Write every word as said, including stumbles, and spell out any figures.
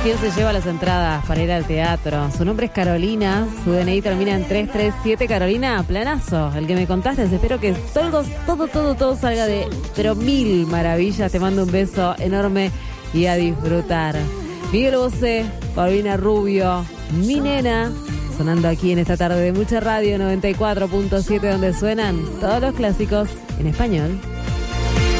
quién se lleva las entradas para ir al teatro. Su nombre es Carolina, su D N I termina en tres tres siete. Carolina, planazo, el que me contaste. Espero que todo, todo, todo, todo salga de pero mil maravillas. Te mando un beso enorme y a disfrutar. Miguel Bosé, Paulina Rubio, mi nena, sonando aquí en esta tarde de mucha radio noventa y cuatro punto siete, donde suenan todos los clásicos en español.